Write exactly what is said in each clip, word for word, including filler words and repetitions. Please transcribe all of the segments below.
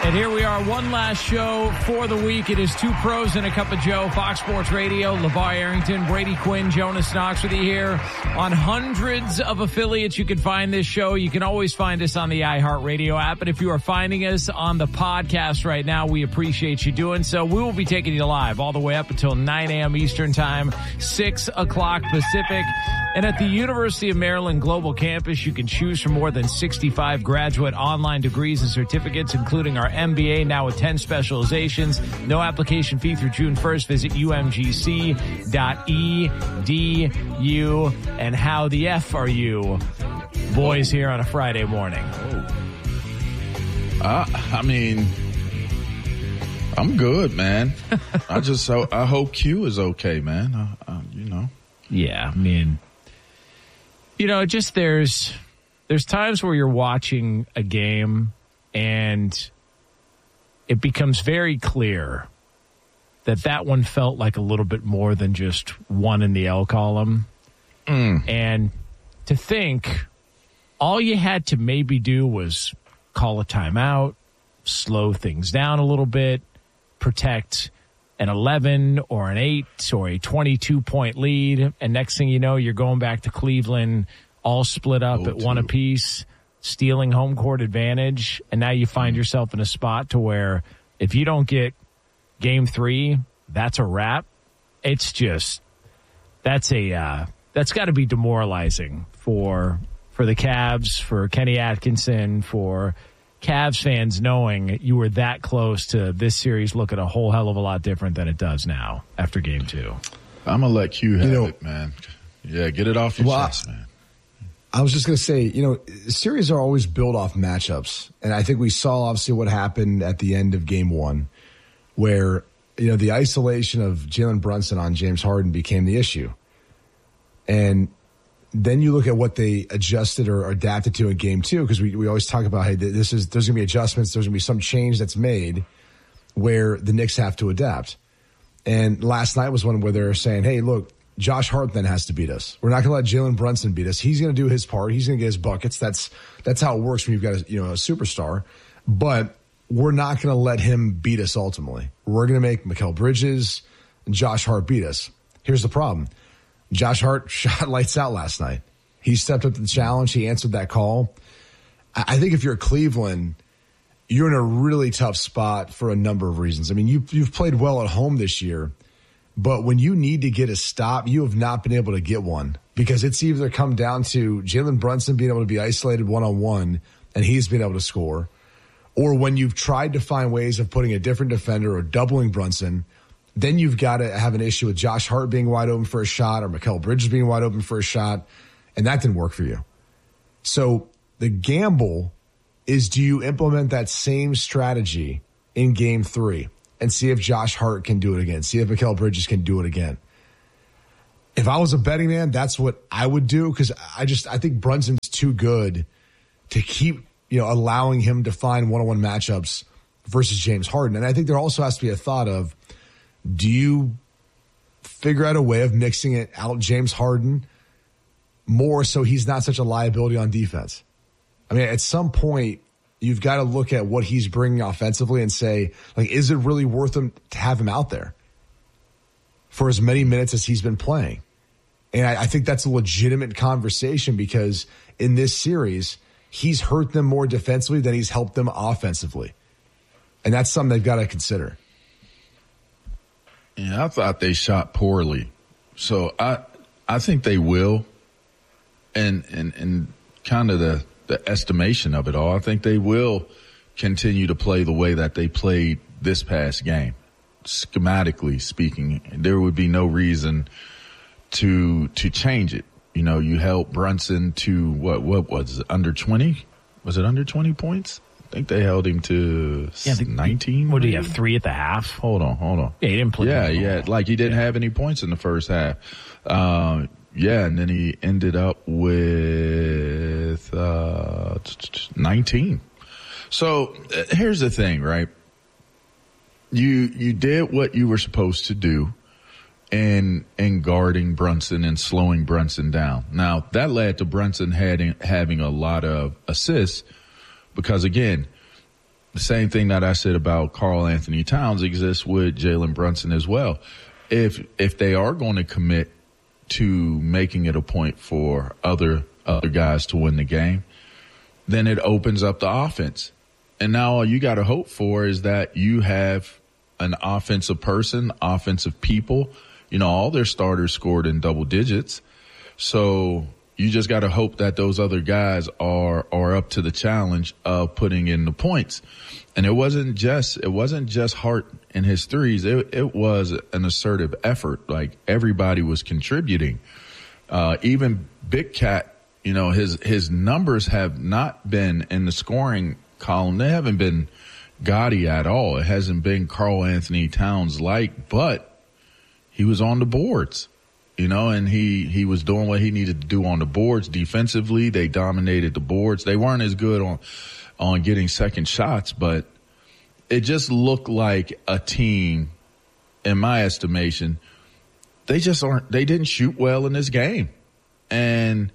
And here we are, one last show for the week. It is Two Pros and a Cup of Joe, Fox Sports Radio. LeVar Arrington, Brady Quinn, Jonas Knox with you here on hundreds of affiliates. You can find this show. You can always find us on the iHeartRadio app. And if you are finding us on the podcast right now, we appreciate you doing so. We will be taking you live all the way up until nine a.m. Eastern Time, six o'clock Pacific. And at the University of Maryland Global Campus, you can choose from more than sixty-five graduate online degrees and certificates, including our M B A, now with ten specializations. No application fee through June first. Visit U M G C dot E D U. And how the F are you, boys, here on a Friday morning? Uh, I mean, I'm good, man. I just ho- I hope Q is okay, man. I, I, you know. Yeah, I mean, you know, just there's there's times where you're watching a game and it becomes very clear that that one felt like a little bit more than just one in the L column. Mm. And to think all you had to maybe do was call a timeout, slow things down a little bit, protect an eleven or an eight or a twenty-two point lead. And next thing you know, you're going back to Cleveland, all split up oh, at one apiece, stealing home court advantage. And now you find yourself in a spot to where if you don't get game three, that's a wrap. It's just, that's a, uh, that's got to be demoralizing for, for the Cavs, for Kenny Atkinson, for Cavs fans, knowing you were that close to this series looking a whole hell of a lot different than it does now after game two. I'm going to let Q have you know, it, man. Yeah, get it off your well, chest, man. I was just going to say, you know, series are always built off matchups. And I think we saw, obviously, what happened at the end of game one, where, you know, the isolation of Jalen Brunson on James Harden became the issue. And then you look at what they adjusted or adapted to in game two, because we, we always talk about, hey, this is there's going to be adjustments, there's going to be some change that's made where the Knicks have to adapt. And last night was one where they're saying, hey, look, Josh Hart then has to beat us. We're not going to let Jalen Brunson beat us. He's going to do his part. He's going to get his buckets. That's that's how it works when you've got a, you know, a superstar. But we're not going to let him beat us ultimately. We're going to make Mikal Bridges and Josh Hart beat us. Here's the problem. Josh Hart shot lights out last night. He stepped up to the challenge. He answered that call. I think if you're Cleveland, you're in a really tough spot for a number of reasons. I mean, you, you've played well at home this year, but when you need to get a stop, you have not been able to get one, because it's either come down to Jalen Brunson being able to be isolated one-on-one and he's been able to score, or when you've tried to find ways of putting a different defender or doubling Brunson, then you've got to have an issue with Josh Hart being wide open for a shot or Mikal Bridges being wide open for a shot, and that didn't work for you. So the gamble is, do you implement that same strategy in game three and see if Josh Hart can do it again, see if Mikal Bridges can do it again? If I was a betting man, that's what I would do, because I just I think Brunson's too good to keep, you know, allowing him to find one-on-one matchups versus James Harden. And I think there also has to be a thought of, do you figure out a way of mixing it out James Harden more so he's not such a liability on defense? I mean, at some point, you've got to look at what he's bringing offensively and say, like, is it really worth him to have him out there for as many minutes as he's been playing? And I, I think that's a legitimate conversation, because in this series, he's hurt them more defensively than he's helped them offensively. And that's something they've got to consider. Yeah, I thought they shot poorly. So I I think they will. And and, and kind of the, the estimation of it all, I think they will continue to play the way that they played this past game. Schematically speaking, there would be no reason to to change it. You know, you held Brunson to what what was it, under twenty? Was it under twenty points? I think they held him to yeah, the, nineteen. What did he have, three at the half? Hold on, hold on. Yeah, he didn't play. Yeah, yeah, like he didn't yeah. have any points in the first half. Uh, yeah, and then he ended up with uh, nineteen. So uh, here's the thing, right? You you did what you were supposed to do in in guarding Brunson and slowing Brunson down. Now, that led to Brunson having having a lot of assists. Because, again, the same thing that I said about Karl Anthony Towns exists with Jalen Brunson as well. If if they are going to commit to making it a point for other other guys to win the game, then it opens up the offense. And now all you got to hope for is that you have an offensive person, offensive people. You know, all their starters scored in double digits. So you just got to hope that those other guys are are up to the challenge of putting in the points. And it wasn't just it wasn't just Hart and his threes. It, it was an assertive effort. Like, everybody was contributing. Uh, even Big Cat, you know, his his numbers have not been in the scoring column. They haven't been gaudy at all. It hasn't been Karl Anthony Towns like, but he was on the boards, you know, and he, he was doing what he needed to do on the boards defensively. They dominated the boards. They weren't as good on, on getting second shots, but it just looked like a team, in my estimation, they just aren't, they didn't shoot well in this game. And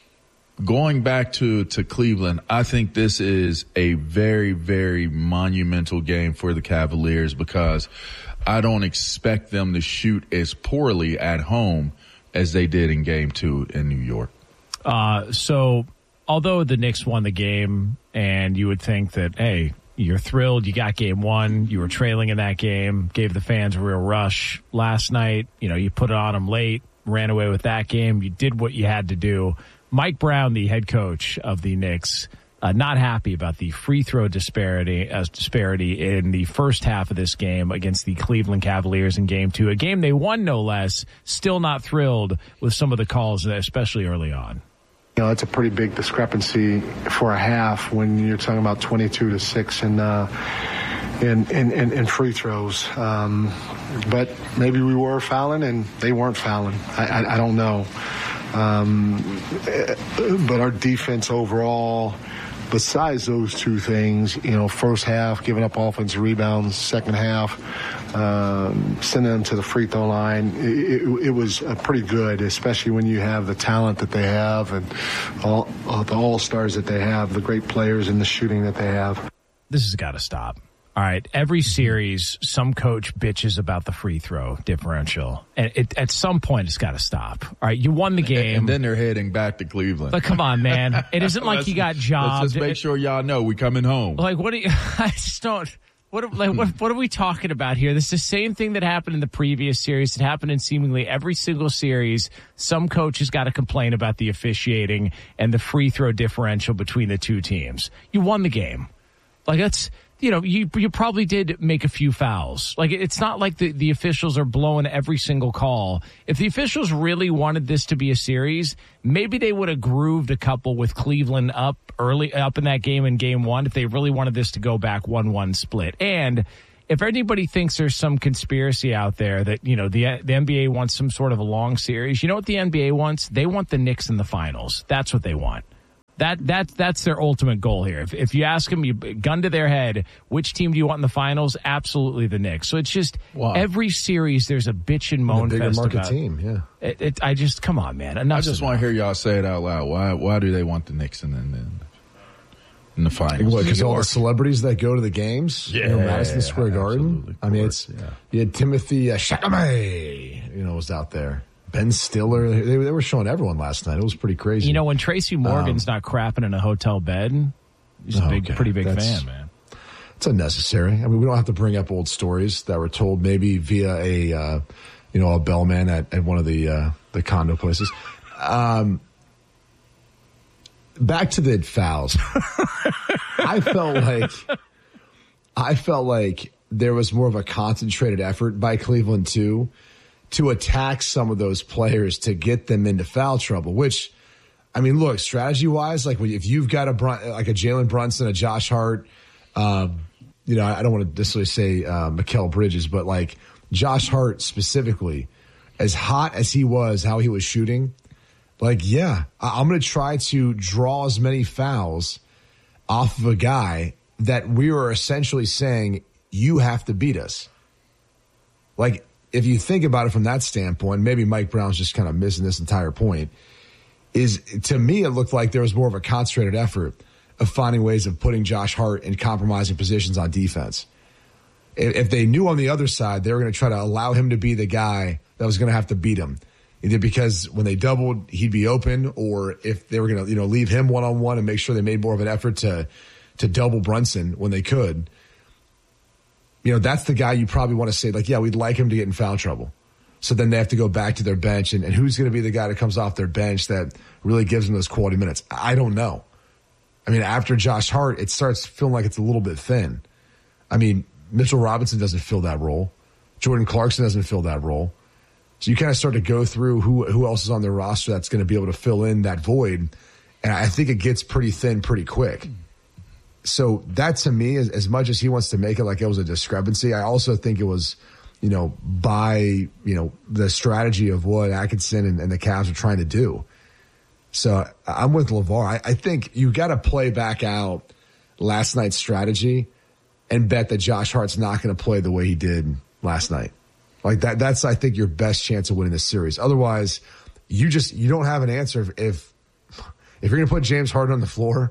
going back to, to Cleveland, I think this is a very, very monumental game for the Cavaliers, because I don't expect them to shoot as poorly at home as they did in game two in New York. Uh, so although the Knicks won the game, and you would think that, hey, you're thrilled, you got game one, you were trailing in that game, gave the fans a real rush last night, you know, you put it on them late, ran away with that game, you did what you had to do. Mike Brown, the head coach of the Knicks, uh, not happy about the free throw disparity as disparity in the first half of this game against the Cleveland Cavaliers in game two, a game they won no less. Still not thrilled with some of the calls, especially early on. You know, it's a pretty big discrepancy for a half when you're talking about twenty-two to six in uh, in, in, in, in free throws. Um, but maybe we were fouling and they weren't fouling. I, I, I don't know. Um, but our defense overall, besides those two things, you know, first half giving up offensive rebounds, second half um, sending them to the free throw line, it, it, it was uh, pretty good, especially when you have the talent that they have and all uh, the all-stars that they have, the great players and the shooting that they have. This has got to stop. All right, every series, some coach bitches about the free throw differential. And it, at some point, it's got to stop. All right, you won the game. And then they're heading back to Cleveland. But come on, man. It isn't like you got jobbed. Let's just make sure y'all know we coming home. Like, what do you, I just don't, what, like, what, what are we talking about here? This is the same thing that happened in the previous series. It happened in seemingly every single series. Some coach has got to complain about the officiating and the free throw differential between the two teams. You won the game. Like, that's, you know, you you probably did make a few fouls. Like, it's not like the, the officials are blowing every single call. If the officials really wanted this to be a series, maybe they would have grooved a couple with Cleveland up early, up in that game in game one, if they really wanted this to go back one one split. And if anybody thinks there's some conspiracy out there that, you know, the the N B A wants some sort of a long series, you know what the N B A wants? They want the Knicks in the finals. That's what they want. That that that's their ultimate goal here. If if you ask them, you gun to their head, which team do you want in the finals? Absolutely the Knicks. So it's just wow. Every series there's a bitch and moan bigger fest market about team. Yeah, it, it, I just come on, man. Enough. I just want to hear y'all say it out loud. Why why do they want the Knicks in, in, in the finals? Because all the celebrities that go to the games, yeah, you know, Madison Square Garden. I mean, it's yeah. You had Timothy uh, Chalamet, you know, was out there. Ben Stiller, they, they were showing everyone last night. It was pretty crazy. You know, when Tracy Morgan's um, not crapping in a hotel bed, he's a big, okay. pretty big That's, fan, man. It's unnecessary. I mean, we don't have to bring up old stories that were told maybe via a, uh, you know, a bellman at, at one of the uh, the condo places. Um, back to the fouls. I felt like I felt like there was more of a concentrated effort by Cleveland too, to attack some of those players to get them into foul trouble, which, I mean, look, strategy-wise, like if you've got a like a Jalen Brunson, a Josh Hart, um, you know, I don't want to necessarily say uh, Mikal Bridges, but like Josh Hart specifically, as hot as he was, how he was shooting, like, yeah, I'm going to try to draw as many fouls off of a guy that we were essentially saying, you have to beat us. Like, if you think about it from that standpoint, maybe Mike Brown's just kind of missing this entire point, is to me it looked like there was more of a concentrated effort. of finding ways of putting Josh Hart in compromising positions on defense. If they knew on the other side they were going to try to allow him to be the guy that was going to have to beat him, either because when they doubled, he'd be open, or if they were going to, you know, leave him one-on-one and make sure they made more of an effort to to double Brunson when they could, you know, that's the guy you probably want to say, like, yeah, we'd like him to get in foul trouble. So then they have to go back to their bench, and, and who's going to be the guy that comes off their bench that really gives them those quality minutes? I don't know. I mean, after Josh Hart, it starts feeling like it's a little bit thin. I mean, Mitchell Robinson doesn't fill that role. Jordan Clarkson doesn't fill that role. So you kind of start to go through who who else is on their roster that's going to be able to fill in that void. And I think it gets pretty thin pretty quick. So that, to me, as, as much as he wants to make it like it was a discrepancy, I also think it was, you know, by, you know, the strategy of what Atkinson and, and the Cavs are trying to do. So I'm with LeVar. I, I think you got to play back out last night's strategy and bet that Josh Hart's not going to play the way he did last night. Like that, that's, I think, your best chance of winning this series. Otherwise, you just, you don't have an answer. If, if, if you're going to put James Harden on the floor,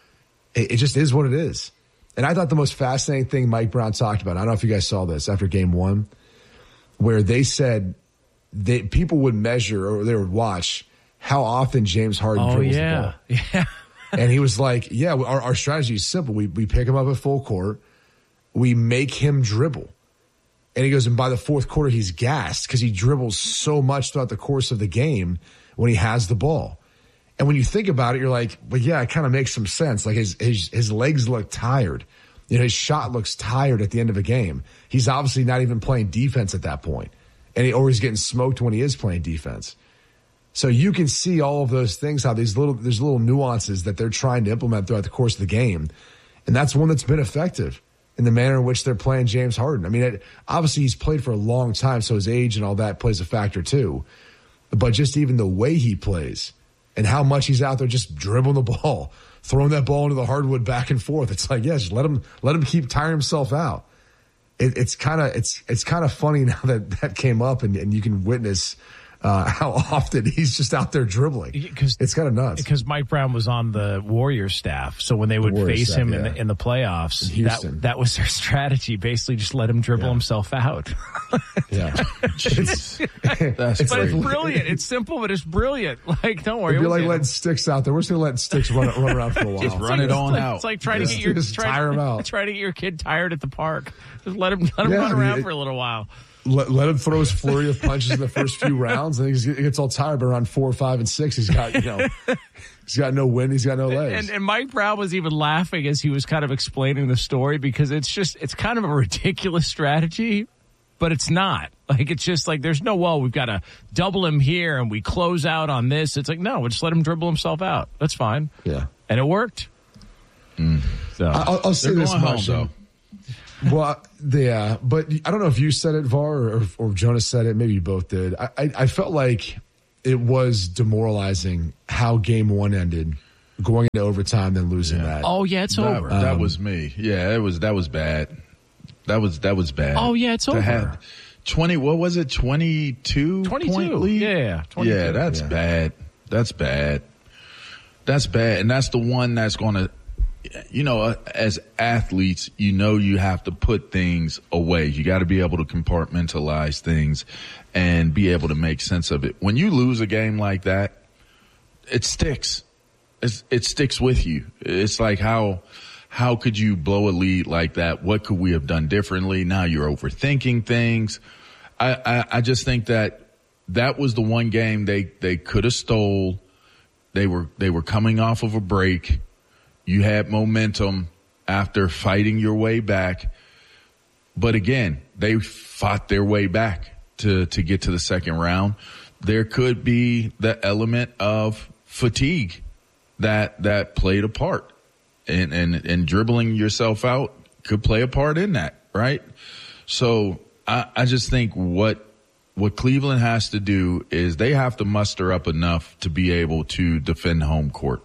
it, it just is what it is. And I thought the most fascinating thing Mike Brown talked about, I don't know if you guys saw this after game one, where they said they, people would measure or they would watch how often James Harden oh, dribbles yeah. the ball. Yeah. And he was like, yeah, our, our strategy is simple. We, we pick him up at full court. We make him dribble. And he goes, and by the fourth quarter, he's gassed because he dribbles so much throughout the course of the game when he has the ball. And when you think about it, you're like, well, yeah, it kind of makes some sense. Like his, his, his legs look tired. You know, his shot looks tired at the end of a game. He's obviously not even playing defense at that point. And he, or he's getting smoked when he is playing defense. So you can see all of those things, how these little, there's little nuances that they're trying to implement throughout the course of the game. And that's one that's been effective in the manner in which they're playing James Harden. I mean, it, obviously he's played for a long time, so his age and all that plays a factor too. But just even the way he plays and how much he's out there just dribbling the ball, throwing that ball into the hardwood back and forth. It's like, yeah, just let him, let him keep tiring himself out. It, it's kind of, it's, it's kind of funny now that that came up and, and you can witness Uh, how often he's just out there dribbling. It's kind of nuts. Because Mike Brown was on the Warriors staff, so when they would the face staff, him yeah. in, the, in the playoffs, in that, that was their strategy. Basically, just let him dribble yeah. himself out. yeah, it's, That's but it's brilliant. It's simple, but it's brilliant. Like, don't worry. It'd be like letting Sticks out there. We're just gonna let Sticks run, run around for a while. Just run it on like, out. It's like trying yeah. to get your just try, tire him out. Try to get your kid tired at the park. Just let him let him yeah, run I mean, around it, for a little while. Let, let him throw his flurry of punches in the first few rounds, and he gets all tired. But around four, five, and six, he's got you know, he's got no wind, he's got no legs. And, and Mike Brown was even laughing as he was kind of explaining the story because it's just it's kind of a ridiculous strategy, but it's not. Like it's just like there's no well, we've got to double him here and we close out on this. It's like no, we just let him dribble himself out. That's fine. Yeah, and it worked. Mm. So I'll, I'll say this much though. Well, yeah, but I don't know if you said it, Var, or, or Jonas said it. Maybe you both did. I, I, I felt like it was demoralizing how game one ended, going into overtime, then losing yeah. that. Oh yeah, it's that, over. That um, was me. Yeah, it was. That was bad. That was that was bad. Oh yeah, it's over. Have twenty. What was it? Twenty-two. Twenty-two. Point lead? Yeah. twenty-two. Yeah, that's yeah. bad. That's bad. That's bad, and that's the one that's going to. You know, as athletes, you know you have to put things away. You got to be able to compartmentalize things and be able to make sense of it. When you lose a game like that, it sticks. It's, it sticks with you. It's like how how could you blow a lead like that? What could we have done differently? Now you're overthinking things. I, I, I just think that that was the one game they, they could have stole. They were they were coming off of a break. You had momentum after fighting your way back. But again, they fought their way back to, to get to the second round. There could be the element of fatigue that, that played a part. And, and, and dribbling yourself out could play a part in that, right? So I, I just think what, what Cleveland has to do is they have to muster up enough to be able to defend home court.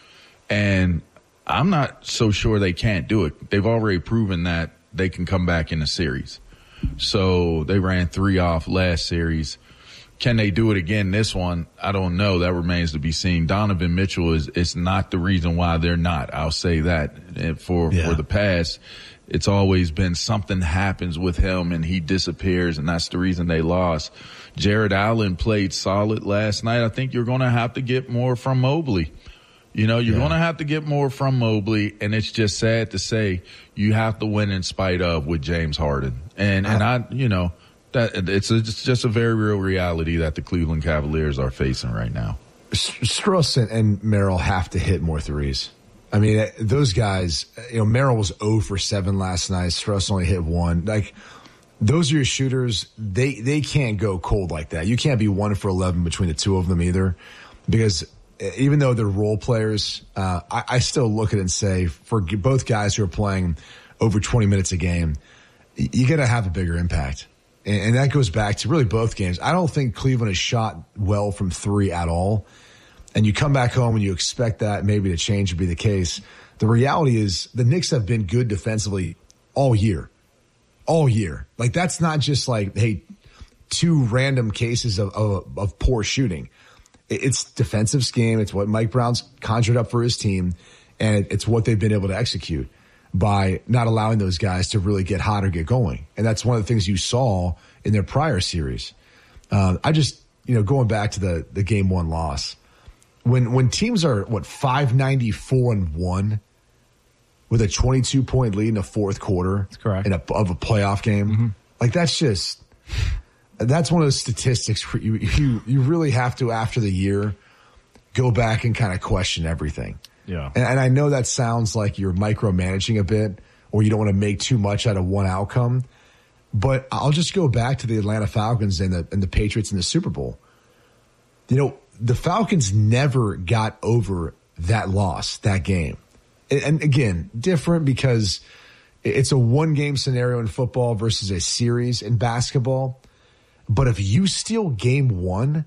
And I'm not so sure they can't do it. They've already proven that they can come back in a series. So they ran three off last series. can they do it again this one? I don't know. That remains to be seen. Donovan Mitchell is, is not the reason why they're not. I'll say that. And for, yeah. for the past, it's always been something happens with him and he disappears, and that's the reason they lost. Jared Allen played solid last night. I think you're going to have to get more from Mobley. You know, you're yeah. going to have to get more from Mobley, and it's just sad to say you have to win in spite of with James Harden. And, and I, you know, that it's, a, it's just a very real reality that the Cleveland Cavaliers are facing right now. Strus and, and Merrill have to hit more threes. I mean, those guys, you know, Merrill was zero for seven last night. Strus only hit one. Like, those are your shooters. They they can't go cold like that. You can't be one for eleven between the two of them either, because even though they're role players, uh, I, I still look at it and say, for both guys who are playing over twenty minutes a game, you got to have a bigger impact. And, and that goes back to really both games. I don't think Cleveland has shot well from three at all. And you come back home and you expect that maybe to change would be the case. The reality is the Knicks have been good defensively all year. All year. Like, that's not just like, hey, two random cases of, of, of poor shooting. It's defensive scheme. It's what Mike Brown's conjured up for his team. And it's what they've been able to execute by not allowing those guys to really get hot or get going. And that's one of the things you saw in their prior series. Uh, I just, you know, going back to the, the game one loss. When when teams are, what, five ninety-four and one with a twenty-two point lead in the fourth quarter that's correct. In a, of a playoff game, mm-hmm. like that's just, that's one of those statistics where you, you, you really have to, after the year, go back and kind of question everything. Yeah. And, and I know that sounds like you're micromanaging a bit, or you don't want to make too much out of one outcome, but I'll just go back to the Atlanta Falcons and the, and the Patriots in the Super Bowl. You know, the Falcons never got over that loss, that game. And, and again, different because it's a one-game scenario in football versus a series in basketball. But if you steal game one,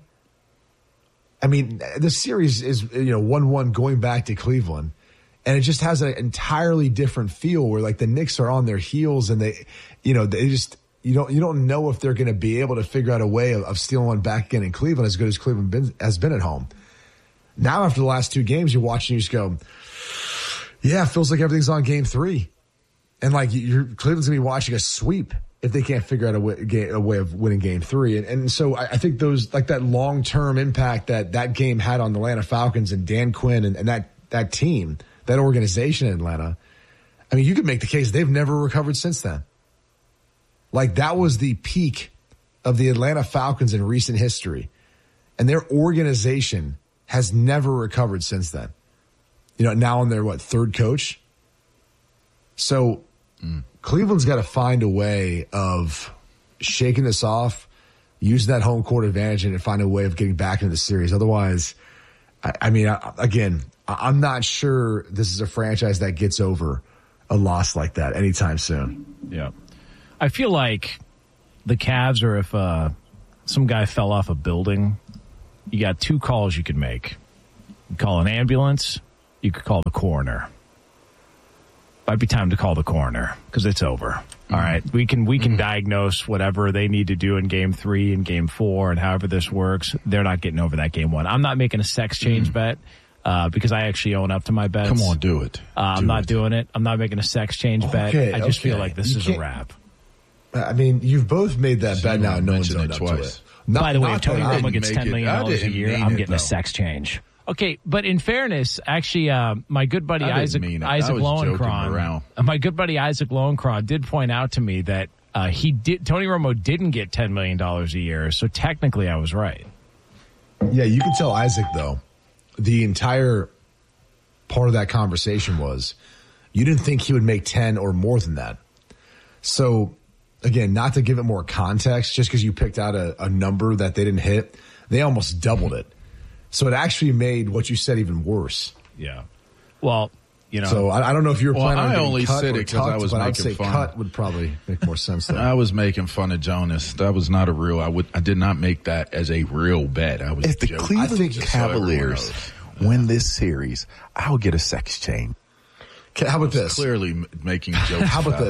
I mean, the series is, you know, one one going back to Cleveland. And it just has an entirely different feel where, like, the Knicks are on their heels and they, you know, they just – You don't you don't know if they're going to be able to figure out a way of, of stealing one back again in Cleveland, as good as Cleveland been, has been at home. Now, after the last two games, you're watching, you just go, yeah, it feels like everything's on game three. And, like, you're, Cleveland's going to be watching a sweep if they can't figure out a way, a way of winning game three. And, and so I, I think those, like, that long-term impact that that game had on the Atlanta Falcons and Dan Quinn and, and that, that team, that organization in Atlanta, I mean, you could make the case they've never recovered since then. Like, that was the peak of the Atlanta Falcons in recent history. And their organization has never recovered since then. You know, now on their, what, third coach? So mm. Cleveland's got to find a way of shaking this off, using that home court advantage, and find a way of getting back into the series. Otherwise, I, I mean, I, again, I'm not sure this is a franchise that gets over a loss like that anytime soon. Yeah. I feel like the Cavs are if uh, some guy fell off a building, you got two calls you could make. You could call an ambulance, you could call the coroner. Might be time to call the coroner because it's over. Mm-hmm. All right, we can we can mm-hmm. diagnose whatever they need to do in game three and game four and however this works. They're not getting over that game one. I'm not making a sex change mm-hmm. bet. Uh, because I actually own up to my bets. Come on, do it. Uh, do I'm not it. doing it. I'm not making a sex change okay, bet. I just okay. feel like this you is a wrap. I mean, you've both made that bet now. No one's owned up to it. Not, By the way, if Tony Romo gets ten million dollars a year, I'm getting it, a sex change. Okay, but in fairness, actually, uh, my good buddy Isaac Isaac Lowenkron, my good buddy Isaac Lowenkron did point out to me that uh, he did Tony Romo didn't get ten million dollars a year, so technically I was right. Yeah, you can tell Isaac, though, the entire part of that conversation was you didn't think he would make ten or more than that. So, again, not to give it more context, just because you picked out a, a number that they didn't hit, they almost doubled it. So it actually made what you said even worse. Yeah. Well, you know. So I, I don't know if you're well, planning on I getting only cut said or it because I was but making I'd say fun. Cut would probably make more sense. Though. I was making fun of Jonas. That was not a real. I would. I did not make that as a real bet. I was. If the joking. Cleveland Cavaliers yeah. win this series, I'll get a sex change. How about this? Clearly making jokes. How about about this? It.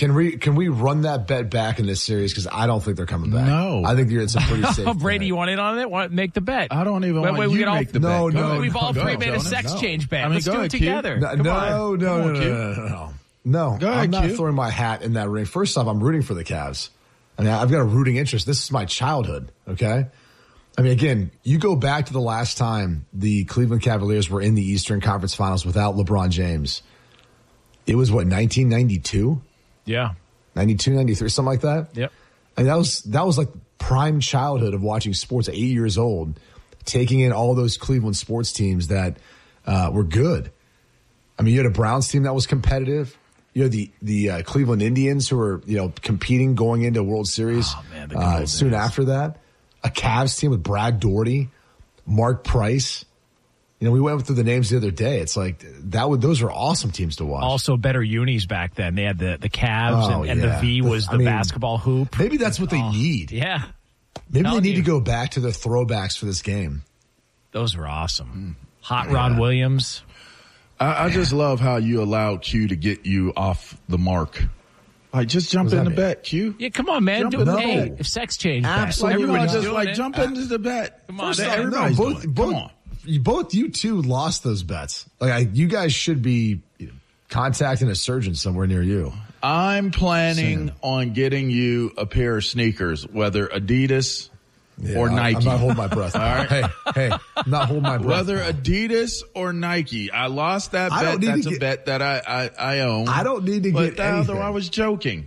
Can we can we run that bet back in this series? Because I don't think they're coming back. No. I think you're in some pretty safe. Oh, Brady, bet. you want in on it? Want make the bet? I don't even Wait, want wait, you we to all, make the no, bet. No, Go no, We've all go, three made Jonas. a sex No. change bet. I mean, Let's go do it ahead, Q. together. No, Come no, on. no, no, Come on, no, Q. no, no, no. No, Go ahead, I'm not Q. throwing my hat in that ring. First off, I'm rooting for the Cavs. I mean, I've got a rooting interest. This is my childhood, okay? I mean, again, you go back to the last time the Cleveland Cavaliers were in the Eastern Conference Finals without LeBron James. It was, what, nineteen ninety-two? Yeah. ninety-two, ninety-three, something like that? Yep. And that was that was like prime childhood of watching sports at eight years old, taking in all those Cleveland sports teams that uh, were good. I mean, you had a Browns team that was competitive. You had the the uh, Cleveland Indians who were, you know, competing going into World Series Oh, man, the good uh, old soon days. after that. A Cavs team with Brad Daugherty, Mark Price. You know, we went through the names the other day. It's like that would those were awesome teams to watch. Also better unis back then. They had the, the Cavs Oh, and, and yeah. the V was I the mean, basketball hoop. Maybe that's what they Oh, need. Yeah. Maybe they telling need you. to go back to the throwbacks for this game. Those were awesome. Hot Rod Yeah. Williams. I, I just love how you allow Q to get you off the mark. Like, just jump What does in that the mean? bet, Q. Yeah, come on, man. Jump Do in it. the Hey, bet. if sex change bet. Absolutely. Like, you know, Everybody's just doing like it. jump into the bet. Come on, First man. off, everybody's no, doing both, it. both, Come on. You, both you two lost those bets. Like, I, you guys should be you know, contacting a surgeon somewhere near you. I'm planning on getting you a pair of sneakers, whether Adidas Yeah, or I- Nike. I'm not holding my breath. All right. Hey, hey, I'm not holding my breath. Whether Adidas or Nike. I lost that I don't bet. need to That's a get- bet that I, I, I own. I don't need to but get anything. Although I was joking.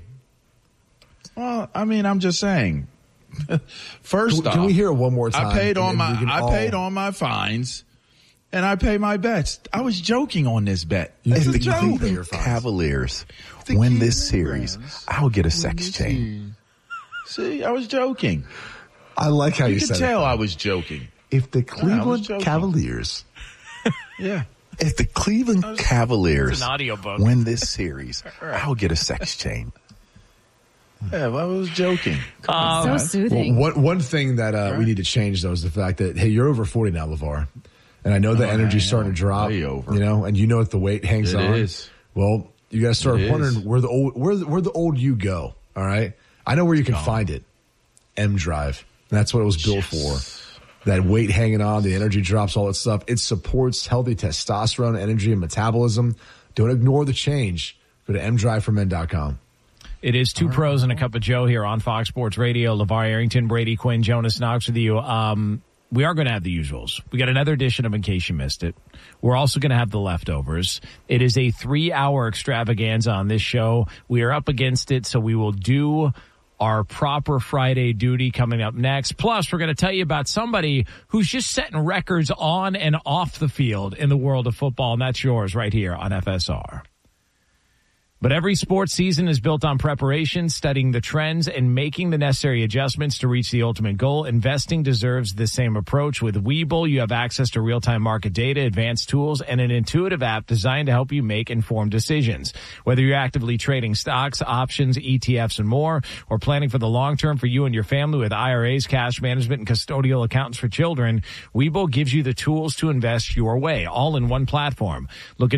Well, I mean, I'm just saying. First Can, off, can we hear it one more time? I paid and on then my we can I all- paid on my fines, and I pay my bets. I was joking on this bet. You It's do- a you do joke. pay your fines. Cavaliers The win this Cleveland series, Browns I'll get a win sex this chain. See, I was joking. I like how you, You can said tell it. I was joking. If the I was Cleveland joking. Cavaliers, Yeah. if the Cleveland Cavaliers It's an audiobook. win this series, I'll get a sex chain. Yeah, well, I was joking. Um, So Well, soothing. one one thing that uh, we need to change though is the fact that hey, you're over forty now, LeVar, and I know the Oh, energy's I starting know. to drop. Way over. You know, and you know what the weight hangs It on. is. Well, you got to start It wondering is. where the old where the, where the old you go. All right, I know where you can find it. M Drive. That's what it was built for. That weight hanging on, the energy drops, all that stuff. It supports healthy testosterone, energy, and metabolism. Don't ignore the change. Go to m drive for men dot com. It is two pros and a cup of Joe here on Fox Sports Radio. LeVar Arrington, Brady Quinn, Jonas Knox with you. Um, we are going to have the usuals. We got another edition of In Case You Missed It. We're also going to have the leftovers. It is a three-hour extravaganza on this show. We are up against it, so we will do our proper Friday duty coming up next. Plus, we're going to tell you about somebody who's just setting records on and off the field in the world of football, and that's yours right here on F S R. But every sports season is built on preparation, studying the trends, and making the necessary adjustments to reach the ultimate goal. Investing deserves the same approach. With Webull, you have access to real-time market data, advanced tools, and an intuitive app designed to help you make informed decisions. Whether you're actively trading stocks, options, E T Fs, and more, or planning for the long term for you and your family with I R As, cash management, and custodial accountants for children, Webull gives you the tools to invest your way, all in one platform. Look at